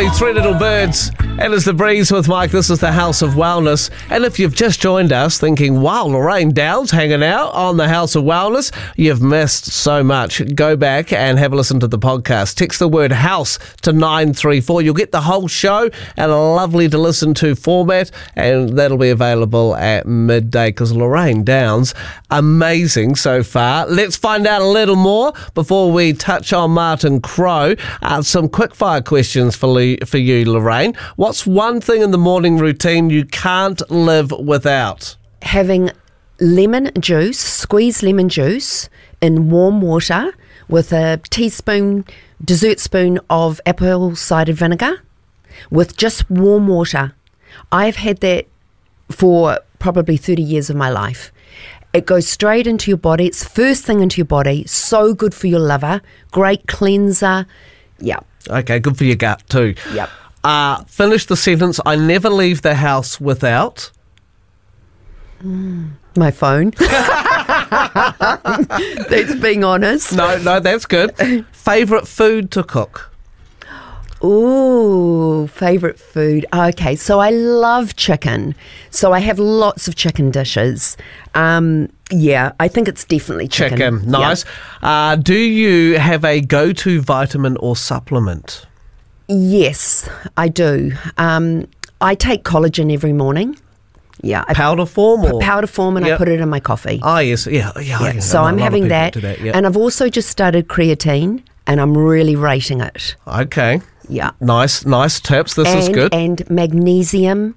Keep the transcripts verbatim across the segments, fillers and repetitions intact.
Lovely Three Little Birds. And it's The Breeze with Mike. This is the House of Wellness. And if you've just joined us thinking, wow, Lorraine Downs hanging out on the House of Wellness, you've missed so much. Go back and have a listen to the podcast. Text the word house to nine three four. You'll get the whole show and a lovely to listen to format. And that'll be available at midday because Lorraine Downs, amazing so far. Let's find out a little more before we touch on Martin Crowe. Uh, some quickfire questions for, Le- for you, Lorraine. What's one thing in the morning routine you can't live without? Having lemon juice, squeezed lemon juice in warm water with a teaspoon, dessert spoon of apple cider vinegar with just warm water. I've had that for probably thirty years of my life. It goes straight into your body. It's first thing into your body. So good for your liver. Great cleanser. Yeah. Okay, good for your gut too. Yep. Uh, finish the sentence. I never leave the house without... Mm, my phone. That's being honest. No, no, that's good. Favourite food to cook? Ooh, favourite food. Okay, so I love chicken. So I have lots of chicken dishes. Um, yeah, I think it's definitely chicken. Chicken, nice. Yep. Uh, do you have a go-to vitamin or supplement? Yes, I do. Um, I take collagen every morning. Yeah, I powder form or powder form, and yep. I put it in my coffee. Oh yes, yeah, yeah. yeah. So I'm having that, that yep. and I've also just started creatine, and I'm really rating it. Okay. Yeah. Nice, nice tips. This and, is good. And magnesium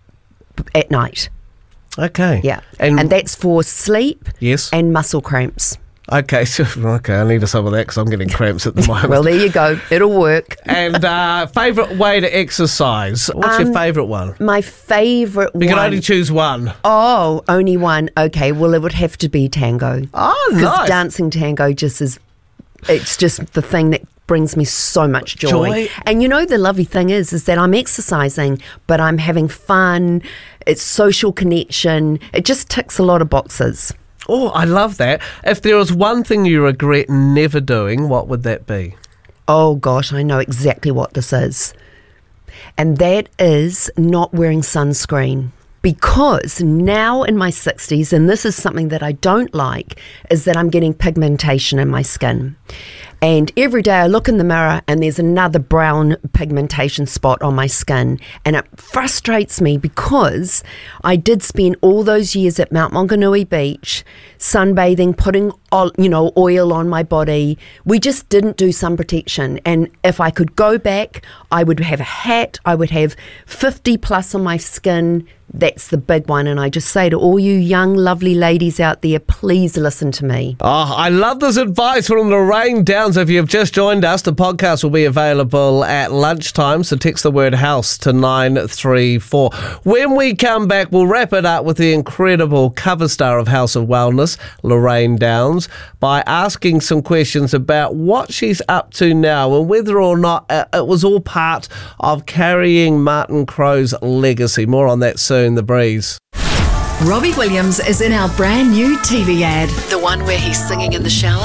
at night. Okay. Yeah, and, and that's for sleep. Yes. And muscle cramps. Okay, so, okay, I need some of that because I'm getting cramps at the moment. Well, there you go. It'll work. And uh, favourite way to exercise? What's um, your favourite one? My favourite one... You can only choose one. Oh, only one. Okay, well, it would have to be tango. Oh, nice. Because dancing tango just is... It's just the thing that brings me so much joy. Joy. And you know, the lovely thing is, is that I'm exercising, but I'm having fun. It's social connection. It just ticks a lot of boxes. Oh, I love that. If there was one thing you regret never doing, what would that be? Oh, gosh, I know exactly what this is. And that is not wearing sunscreen. Because now in my sixties, and this is something that I don't like, is that I'm getting pigmentation in my skin. And every day I look in the mirror and there's another brown pigmentation spot on my skin. And it frustrates me because I did spend all those years at Mount Maunganui Beach, sunbathing, putting you know, oil on my body. We just didn't do sun protection. And if I could go back, I would have a hat, I would have fifty plus on my skin. That's the big one. And I just say to all you young, lovely ladies out there, please listen to me. Oh, I love this advice from Lorraine Downs. If you've just joined us, the podcast will be available at lunchtime. So text the word house to nine three four. When we come back, we'll wrap it up with the incredible cover star of House of Wellness, Lorraine Downs, by asking some questions about what she's up to now and whether or not it was all part of carrying Martin Crowe's legacy. More on that soon. The Breeze. Robbie Williams is in our brand new T V ad. The one where he's singing in the shower.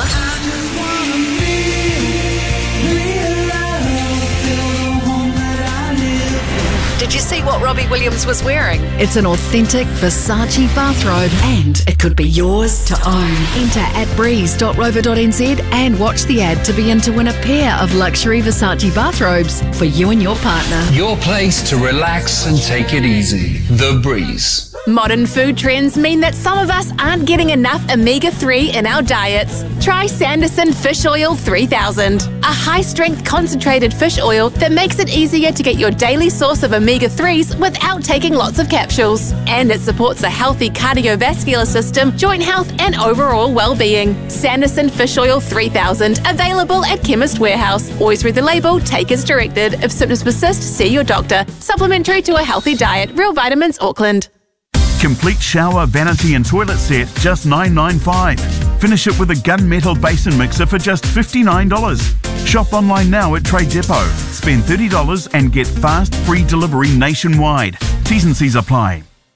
Did you see what Robbie Williams was wearing? It's an authentic Versace bathrobe and it could be yours to own. Enter at breeze dot rover dot n z and watch the ad to be in to win a pair of luxury Versace bathrobes for you and your partner. Your place to relax and take it easy. The Breeze. Modern food trends mean that some of us aren't getting enough omega three in our diets. Try Sanderson Fish Oil three thousand, a high-strength concentrated fish oil that makes it easier to get your daily source of omega threes without taking lots of capsules. And it supports a healthy cardiovascular system, joint health, and overall well-being. Sanderson Fish Oil three thousand, available at Chemist Warehouse. Always read the label, take as directed. If symptoms persist, see your doctor. Supplementary to a healthy diet. Real Vitamins, Auckland. Complete shower, vanity and toilet set, just nine ninety-five. Finish it with a gunmetal basin mixer for just fifty-nine dollars. Shop online now at Trade Depot. Spend thirty dollars and get fast free delivery nationwide. T's and C's apply.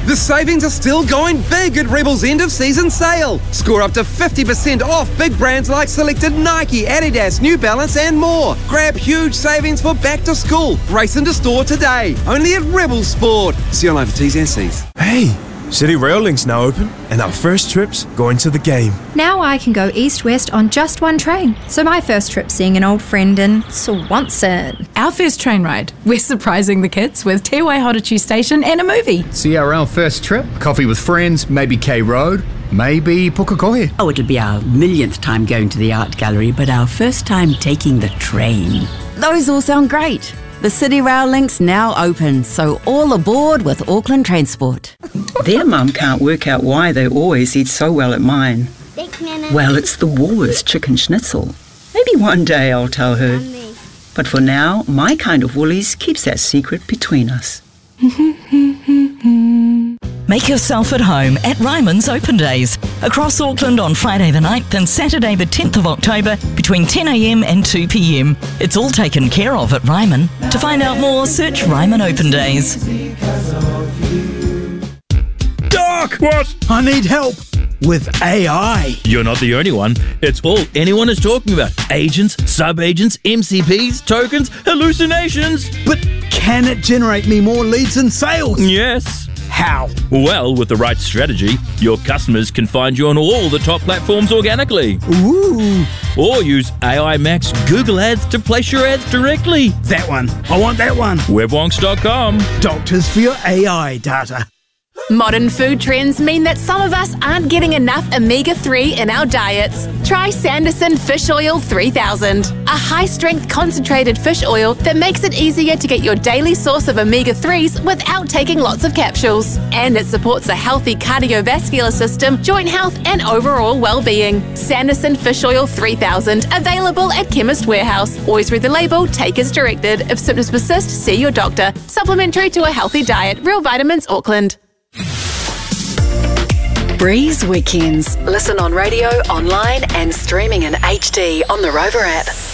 The savings are still going big at Rebel's end of season sale. Score up to fifty percent off big brands like selected Nike, Adidas, New Balance and more. Grab huge savings for back to school. Race into store today. Only at Rebel Sport. See online for T's and C's. Hey, City Rail Link's now open and our first trip's going to the game. Now I can go east-west on just one train. So my first trip's seeing an old friend in Swanson. Our first train ride, we're surprising the kids with Te Waihoratu Station and a movie. C R L first trip, coffee with friends, maybe K Road, maybe Pukekohe. Oh, it'll be our millionth time going to the art gallery, but our first time taking the train. Those all sound great. The City Rail Link's now open, so all aboard with Auckland Transport. Their mum can't work out why they always eat so well at mine. Well, it's the Woolworths chicken schnitzel. Maybe one day I'll tell her. But for now, my kind of Woolies keeps that secret between us. Make yourself at home at Ryman's Open Days. Across Auckland on Friday the ninth and Saturday the tenth of October between ten a m and two p m. It's all taken care of at Ryman. To find out more, search Ryman Open Days. Doc! What? I need help with A I. You're not the only one. It's all anyone is talking about. Agents, sub-agents, M C Ps, tokens, hallucinations. But can it generate me more leads and sales? Yes. How? Well, with the right strategy, your customers can find you on all the top platforms organically. Ooh. Or use A I Max Google Ads to place your ads directly. That one. I want that one. Webwonks dot com. Doctors for your A I data. Modern food trends mean that some of us aren't getting enough omega three in our diets. Try Sanderson Fish Oil three thousand, a high-strength concentrated fish oil that makes it easier to get your daily source of omega threes without taking lots of capsules. And it supports a healthy cardiovascular system, joint health and overall well-being. Sanderson Fish Oil three thousand, available at Chemist Warehouse. Always read the label, take as directed. If symptoms persist, see your doctor. Supplementary to a healthy diet. Real Vitamins Auckland. Breeze Weekends. Listen on radio, online and streaming in H D on the Rover app.